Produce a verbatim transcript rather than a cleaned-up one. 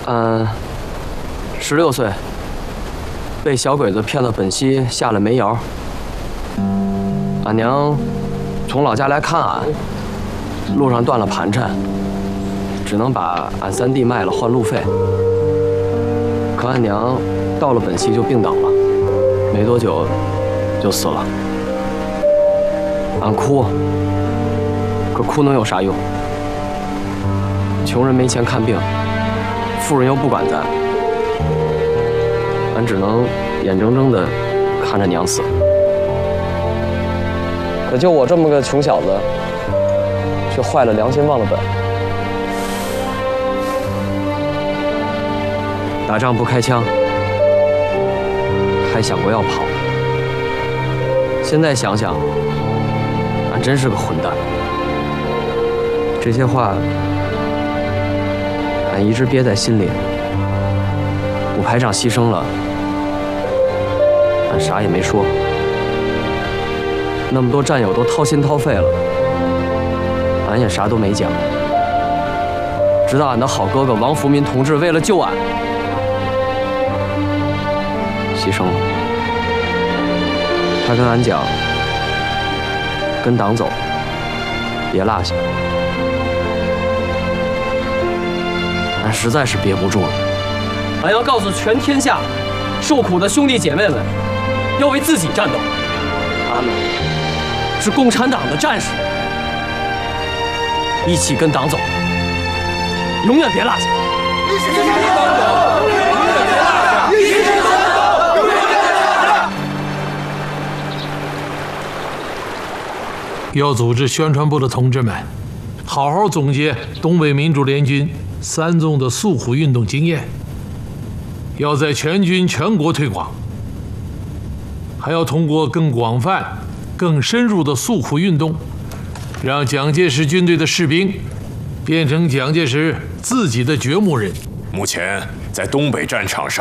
嗯，十六岁，被小鬼子骗到本溪下了煤窑。俺娘从老家来看俺，路上断了盘缠，只能把俺三弟卖了换路费。可俺娘到了本溪就病倒了，没多久就死了。俺哭，可哭能有啥用？穷人没钱看病，富人又不管咱，俺只能眼睁睁地看着娘死。可就我这么个穷小子，却坏了良心，忘了本。打仗不开枪，还想过要跑。现在想想，俺真是个混蛋。这些话，俺一直憋在心里。五排长牺牲了，俺啥也没说。那么多战友都掏心掏肺了，俺也啥都没讲。直到俺的好哥哥王福民同志为了救俺，牺牲了。他跟俺讲，跟党走，别落下。俺实在是憋不住了。俺要告诉全天下受苦的兄弟姐妹们，要为自己战斗。俺们是共产党的战士，一起跟党走，永远别落下。一起跟党走，永远别落下。一起跟党走，永远别落下。 要组织宣传部的同志们，好好总结东北民主联军三纵的诉苦运动经验，要在全军全国推广，还要通过更广泛、更深入的诉苦运动，让蒋介石军队的士兵变成蒋介石自己的掘墓人。 目前在东北战场上。